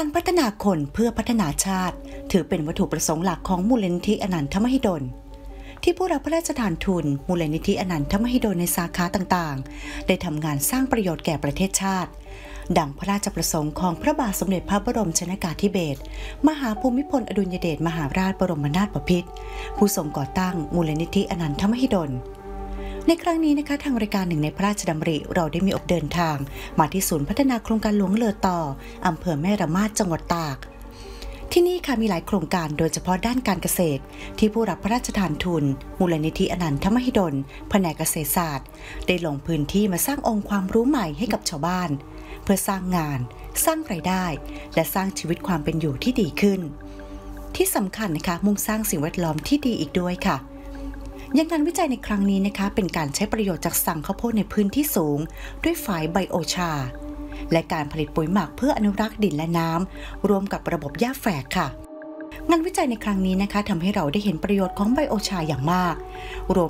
การพัฒนาคนเพื่อพัฒนาชาติถือเป็นวัตถุประสงค์หลักของมูลนิธิอนันทมหิดลที่ผู้รับพระราชทานทุนมูลนิธิอนันทมหิดลในสาขาต่างๆได้ทำงานสร้างประโยชน์แก่ประเทศชาติดังพระราชประสงค์ของพระบาทสมเด็จพระบรมชนกาธิเบศรมหาภูมิพลอดุลยเดชมหาราชบรมนาถบพิตรผู้ทรงก่อตั้งมูลนิธิอนันทมหิดลในครั้งนี้นะคะทางรายการหนึ่งในพระราชดำริเราได้มีโอกาสเดินทางมาที่ศูนย์พัฒนาโครงการหลวงเลอต่ออำเภอแม่ระมาดจังหวัดตากที่นี่ค่ะมีหลายโครงการโดยเฉพาะด้านการเกษตรที่ผู้รับพระราชทานทุนมูลนิธิอนันทมหิดลแผนกเกษตรศาสตร์ได้ลงพื้นที่มาสร้างองค์ความรู้ใหม่ให้กับชาวบ้านเพื่อสร้างงานสร้างรายได้และสร้างชีวิตความเป็นอยู่ที่ดีขึ้นที่สำคัญนะคะมุ่งสร้างสิ่งแวดล้อมที่ดีอีกด้วยค่ะยังงานวิจัยในครั้งนี้นะคะเป็นการใช้ประโยชน์จากสั่งข้าวโพดในพื้นที่สูงด้วยฝายไบโอชาและการผลิตปุ๋ยหมักเพื่ออนุรักษ์ดินและน้ำรวมกับระบบหญ้าแฝกค่ะงานวิจัยในครั้งนี้นะคะทำให้เราได้เห็นประโยชน์ของไบโอชาอย่างมากรวม